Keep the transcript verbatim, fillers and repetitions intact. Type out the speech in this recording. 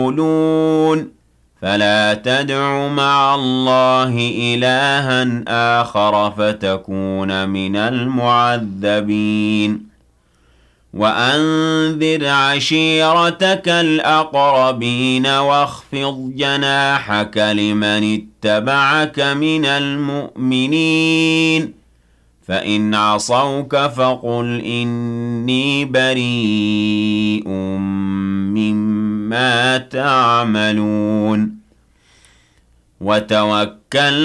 يقولون فلا تدع مع الله إلها آخر فتكون من المعذبين وأنذر عشيرتك الأقربين واخفض جناحك لمن اتبعك من المؤمنين فإن عصوك فقل إني بريء مما تعملون وتوكل